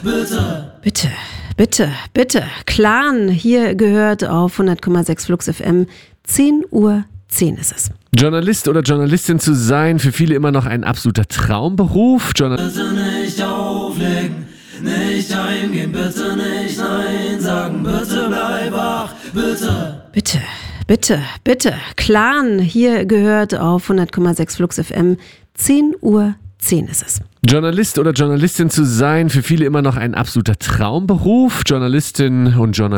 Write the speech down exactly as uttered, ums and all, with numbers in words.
bitte. Bitte, bitte, bitte. Clan, hier gehört auf hundert Komma sechs Flux F M. zehn Uhr zehn ist es. Journalist oder Journalistin zu sein, für viele immer noch ein absoluter Traumberuf. Journal- Bitte nicht auflegen, nicht heimgehen, bitte nicht nein sagen, bitte bleib wach, bitte. Bitte, bitte, bitte. Clan, hier gehört auf hundert Komma sechs Flux F M. zehn Uhr zehn ist es. Journalist oder Journalistin zu sein, für viele immer noch ein absoluter Traumberuf. Journalistin und Journalistin